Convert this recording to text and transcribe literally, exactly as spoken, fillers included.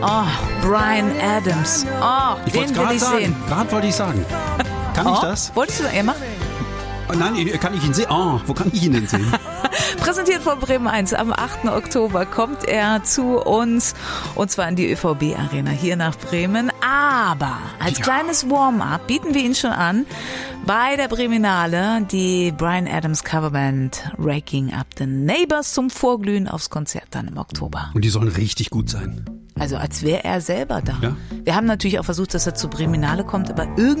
Oh, Bryan Adams. Oh, Ich den will ich sagen. sehen. Gerade wollte ich sagen. Kann oh, ich das? Wolltest du immer? Oh, nein, kann ich ihn sehen? Oh, wo kann ich ihn denn sehen? Präsentiert von Bremen eins. Am achten Oktober kommt er zu uns und zwar in die Ö V B-Arena hier nach Bremen. Aber als ja. kleines Warm-up bieten wir ihn schon an bei der Breminale die Bryan Adams Coverband Raking Up the Neighbors zum Vorglühen aufs Konzert dann im Oktober. Und die sollen richtig gut sein. Also als wäre er selber da. Ja? Wir haben natürlich auch versucht, dass er zur Breminale kommt, aber irgendwie